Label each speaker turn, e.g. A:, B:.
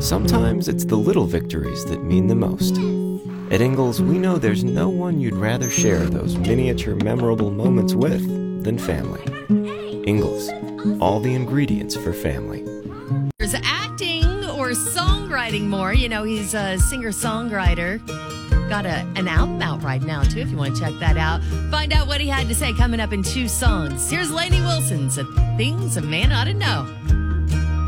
A: Sometimes it's the little victories that mean the most. At Ingles, we know there's no one you'd rather share those miniature memorable moments with than family. Ingles, all the ingredients for family.
B: There's acting or songwriting more. You know, he's a singer-songwriter. Got an album out right now, too, if you want to check that out. Find out what he had to say coming up in 2 songs. Here's Lainey Wilson's Things a Man Ought to Know.